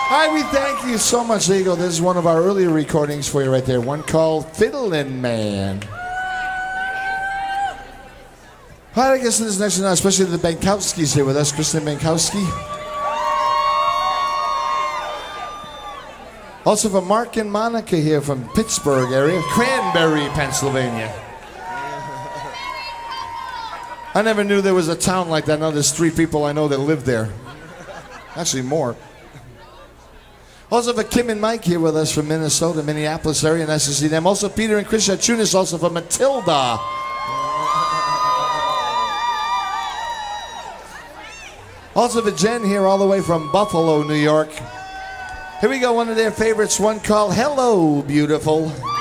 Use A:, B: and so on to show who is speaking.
A: Hi, we thank you so much. There you go. This is one of our earlier recordings for you right there. One called Fiddlin' Man. All right, I guess this next one, especially the Benkowskis here with us. Kristen Benkowski. Also from Mark and Monica here from Pittsburgh area. Cranberry, Pennsylvania. I never knew there was a town like that. Now there's 3 people I know that live there. Actually, more. Also for Kim and Mike here with us from Minnesota, Minneapolis area. Nice to see them. Also Peter and Chris Yachunas, also from Matilda. Also for Jen here all the way from Buffalo, New York. Here we go, one of their favorites, one called Hello, Beautiful.